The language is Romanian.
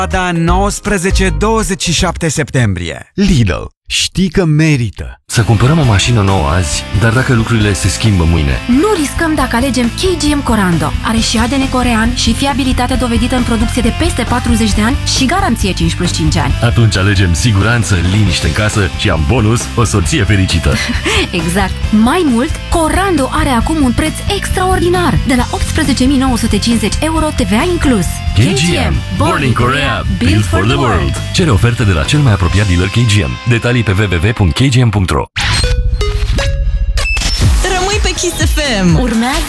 Da, 19-27 septembrie. Lidl. Știi că merită. Să cumpărăm o mașină nouă azi, dar dacă lucrurile se schimbă mâine. Nu riscăm dacă alegem KGM Corando. Are și ADN corean și fiabilitate dovedită în producție de peste 40 de ani și garanție 5+5 ani. Atunci alegem siguranță, liniște în casă și am bonus o soție fericită. Exact. Mai mult, Corando are acum un preț extraordinar, de la 18.950 euro TVA inclus. KGM. Born in Korea. Built for the world. Cere oferte de la cel mai apropiat dealer KGM. Detalii pe www.kgm.ro. Rămâi pe Kiss FM. Urmează